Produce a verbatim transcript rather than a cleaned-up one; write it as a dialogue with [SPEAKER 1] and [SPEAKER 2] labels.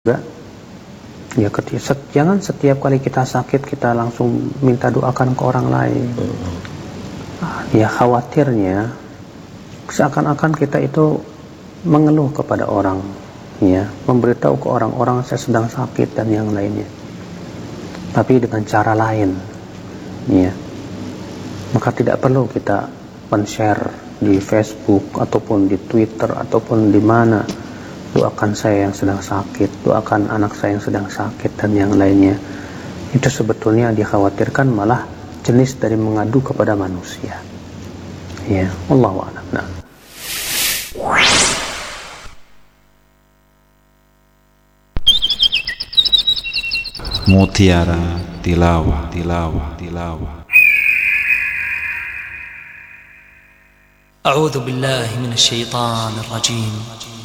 [SPEAKER 1] juga ya, ketika, jangan setiap kali kita sakit kita langsung minta doakan ke orang lain. Ya, khawatirnya seakan-akan kita itu mengeluh kepada orang, ya, memberitahu ke orang-orang saya sedang sakit dan yang lainnya, tapi dengan cara lain, ya. Maka tidak perlu kita men-share di Facebook ataupun di Twitter ataupun di mana, doakan saya yang sedang sakit, doakan anak saya yang sedang sakit dan yang lainnya. Itu sebetulnya dikhawatirkan malah jenis dari mengadu kepada manusia. Ya, wallahu a'lam. Nah.
[SPEAKER 2] Mutiara Tilawah, Tilawah, Tilawah.
[SPEAKER 3] A'udzu billahi minasy syaithanir rajim.